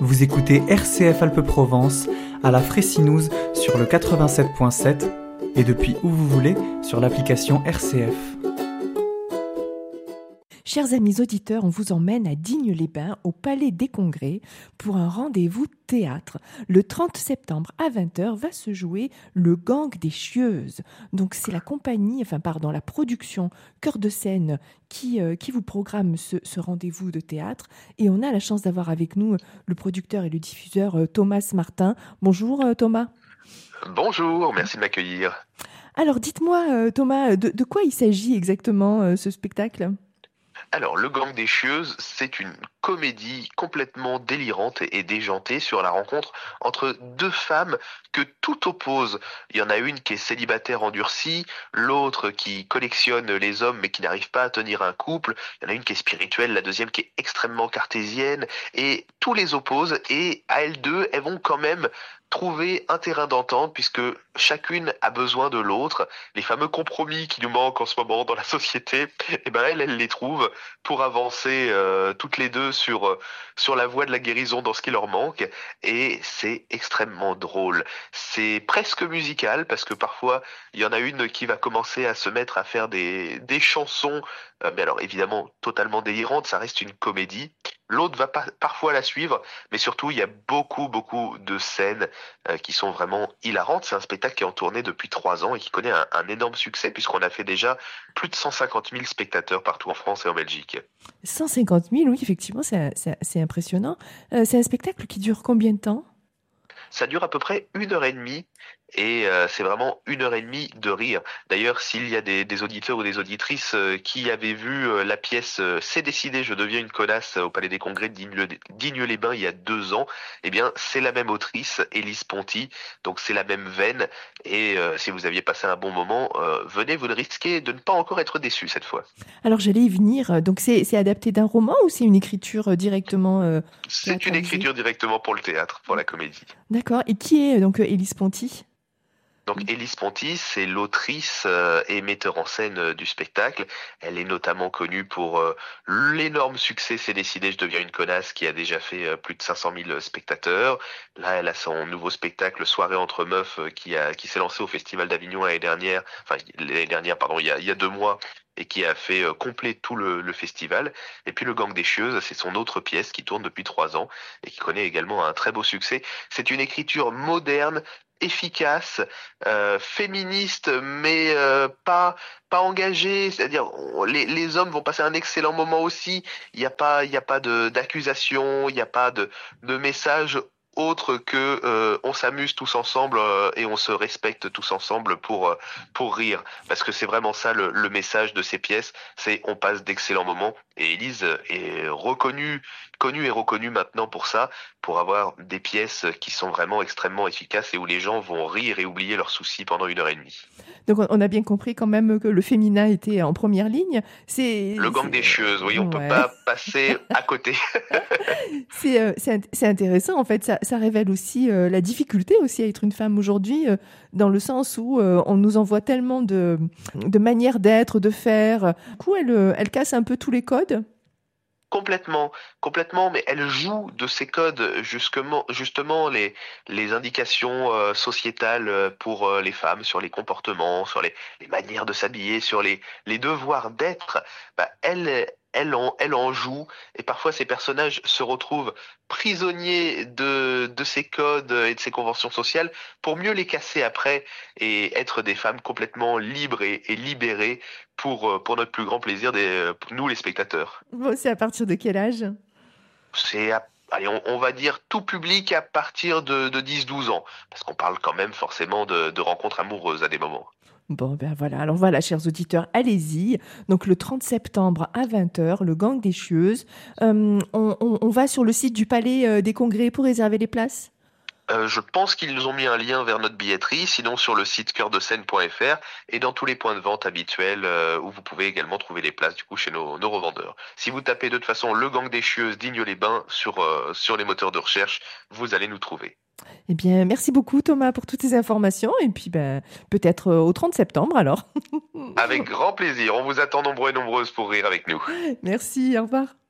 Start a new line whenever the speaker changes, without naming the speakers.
Vous écoutez RCF Alpes-Provence à la Fraissineuse sur le 87.7 et depuis où vous voulez sur l'application RCF.
Chers amis auditeurs, on vous emmène à Digne-les-Bains, au Palais des Congrès, pour un rendez-vous théâtre. Le 30 septembre à 20h va se jouer Le Gang des Chieuses. Donc c'est la production Cœur de Scène qui vous programme ce rendez-vous de théâtre. Et on a la chance d'avoir avec nous le producteur et le diffuseur Thomas Martin. Bonjour Thomas.
Bonjour, merci de m'accueillir.
Alors dites-moi Thomas, de quoi il s'agit exactement ce spectacle ?
Alors, Le Gang des Chieuses, c'est une comédie complètement délirante et déjantée sur la rencontre entre deux femmes que tout oppose. Il y en a une qui est célibataire endurcie, l'autre qui collectionne les hommes mais qui n'arrive pas à tenir un couple. Il y en a une qui est spirituelle, la deuxième qui est extrêmement cartésienne, et tout les oppose, et à elles deux, elles vont quand même trouver un terrain d'entente puisque chacune a besoin de l'autre. Les fameux compromis qui nous manquent en ce moment dans la société, eh ben elles les trouvent pour avancer toutes les deux sur la voie de la guérison dans ce qui leur manque, et c'est extrêmement drôle. C'est presque musical parce que parfois il y en a une qui va commencer à se mettre à faire des chansons, mais alors évidemment totalement délirantes, ça reste une comédie. L'autre va parfois la suivre, mais surtout il y a beaucoup de scènes qui sont vraiment hilarantes. C'est un spectacle qui est en tournée depuis 3 ans et qui connaît un énorme succès puisqu'on a fait déjà plus de 150 000 spectateurs partout en France et en Belgique.
150 000, oui, effectivement, c'est impressionnant. C'est un spectacle qui dure combien de temps ?
Ça dure à peu près 1h30 et c'est vraiment 1h30 de rire. D'ailleurs, s'il y a des auditeurs ou des auditrices qui avaient vu la pièce C'est décidé, je deviens une connasse au Palais des Congrès de Digne-les-Bains il y a 2 ans, eh bien c'est la même autrice, Élise Ponty, donc c'est la même veine, et si vous aviez passé un bon moment, venez, vous ne risquez de ne pas encore être déçus cette fois.
Alors j'allais y venir, donc c'est adapté d'un roman ou c'est une écriture directement
C'est une écriture directement pour le théâtre, pour la comédie.
D'accord, et qui est donc Élise Ponty ?
Donc Élise Ponty, c'est l'autrice et metteur en scène du spectacle. Elle est notamment connue pour l'énorme succès C'est décidé, je deviens une connasse, qui a déjà fait plus de 500 000 spectateurs. Là, elle a son nouveau spectacle Soirée entre meufs qui s'est lancé au Festival d'Avignon l'année dernière, il y a 2 mois, et qui a fait complet tout le festival. Et puis Le Gang des Chieuses, c'est son autre pièce qui tourne depuis 3 ans et qui connaît également un très beau succès. C'est une écriture moderne, efficace, féministe, mais pas engagée. C'est-à-dire, les hommes vont passer un excellent moment aussi. Il n'y a pas d'accusation, il n'y a pas de message autre que on s'amuse tous ensemble et on se respecte tous ensemble pour rire. Parce que c'est vraiment ça le message de ces pièces, c'est on passe d'excellents moments. Et Élise est connue et reconnue maintenant pour ça, pour avoir des pièces qui sont vraiment extrêmement efficaces et où les gens vont rire et oublier leurs soucis pendant 1h30.
Donc on a bien compris quand même que le féminin était en première ligne.
Le Gang des Chieuses, oui, on peut
Ouais.
pas passer à côté.
C'est intéressant, en fait, ça révèle aussi la difficulté aussi à être une femme aujourd'hui, dans le sens où on nous envoie tellement de manières d'être, de faire. Du coup, elle casse un peu tous les codes.
Complètement, mais elle joue de ces codes, justement les indications sociétales pour les femmes sur les comportements, sur les manières de s'habiller, sur les devoirs d'être. Bah, elle en joue, et parfois ces personnages se retrouvent prisonniers de ces codes et de ces conventions sociales pour mieux les casser après et être des femmes complètement libres et libérées pour notre plus grand plaisir, nous les spectateurs.
Bon, c'est à partir de quel âge ?
Allez, on va dire tout public à partir de 10-12 ans, parce qu'on parle quand même forcément de rencontres amoureuses à des moments.
Bon, ben voilà. Alors voilà, chers auditeurs, allez-y. Donc le 30 septembre à 20h, Le Gang des Chieuses. On va sur le site du Palais des Congrès pour réserver les places ?
Je pense qu'ils ont mis un lien vers notre billetterie, sinon sur le site coeurdescène.fr et dans tous les points de vente habituels où vous pouvez également trouver les places du coup chez nos revendeurs. Si vous tapez de toute façon Le Gang des Chieuses Digne-les-Bains sur les moteurs de recherche, vous allez nous trouver.
Eh bien, merci beaucoup Thomas pour toutes ces informations et puis peut-être au 30 septembre alors.
Avec grand plaisir, on vous attend nombreux et nombreuses pour rire avec nous.
Merci, au revoir.